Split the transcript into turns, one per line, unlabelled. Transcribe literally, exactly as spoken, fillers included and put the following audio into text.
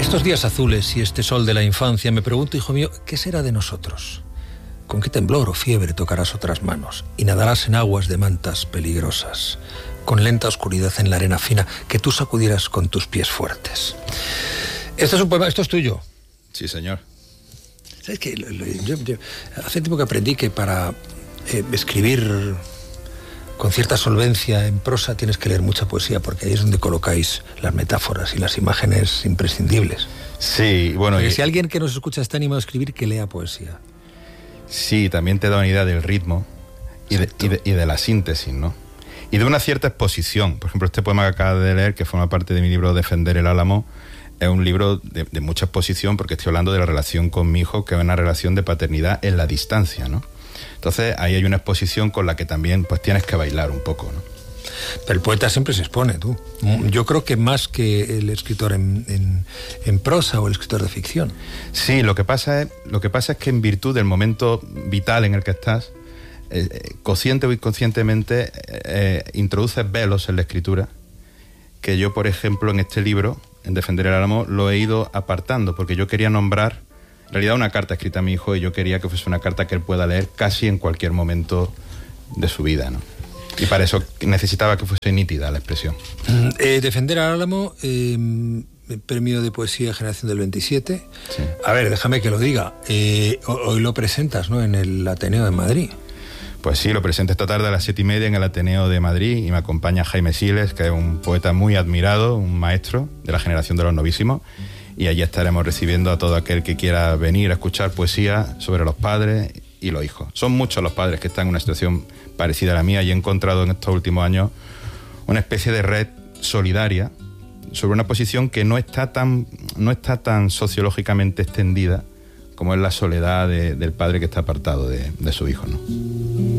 estos días azules y este sol de la infancia me pregunto, hijo mío, ¿qué será de nosotros? ¿Con qué temblor o fiebre tocarás otras manos y nadarás en aguas de mantas peligrosas, con lenta oscuridad en la arena fina que tú sacudieras con tus pies fuertes? Esto es un poema, esto es tuyo.
Sí, señor.
¿Sabes qué? Yo, yo, hace tiempo que aprendí que para eh, escribir con cierta solvencia en prosa tienes que leer mucha poesía, porque ahí es donde colocáis las metáforas y las imágenes imprescindibles.
Sí, bueno...
Y
y...
si alguien que nos escucha está animado a escribir, que lea poesía.
Sí, también te da una idea del ritmo y de, y, de, y de la síntesis, ¿no? Y de una cierta exposición. Por ejemplo, este poema que acabas de leer, que forma parte de mi libro Defender el Álamo, es un libro de, de mucha exposición, porque estoy hablando de la relación con mi hijo, que es una relación de paternidad en la distancia, ¿no? Entonces, ahí hay una exposición con la que también pues tienes que bailar un poco, ¿no?
Pero el poeta siempre se expone, tú. Yo creo que más que el escritor en, en, en prosa o el escritor de ficción.
Sí, lo que pasa es, lo que pasa es que en virtud del momento vital en el que estás, eh, consciente o inconscientemente, eh, introduces velos en la escritura, que yo, por ejemplo, en este libro, en Defender el Álamo, lo he ido apartando, porque yo quería nombrar, en realidad, una carta escrita a mi hijo, y yo quería que fuese una carta que él pueda leer casi en cualquier momento de su vida, ¿no? Y para eso necesitaba que fuese nítida la expresión.
Eh, Defender al Álamo, eh, premio de poesía Generación del veintisiete.
Sí.
A ver, déjame que lo diga. Eh, hoy lo presentas, ¿no?, en el Ateneo de Madrid.
Pues sí, lo presento esta tarde a las siete y media en el Ateneo de Madrid, y me acompaña Jaime Siles, que es un poeta muy admirado, un maestro de la generación de los novísimos, y allí estaremos recibiendo a todo aquel que quiera venir a escuchar poesía sobre los padres y los hijos. Son muchos los padres que están en una situación parecida a la mía, y he encontrado en estos últimos años una especie de red solidaria sobre una posición que no está tan, no está tan sociológicamente extendida como es la soledad de, del padre que está apartado de, de su hijo, ¿no?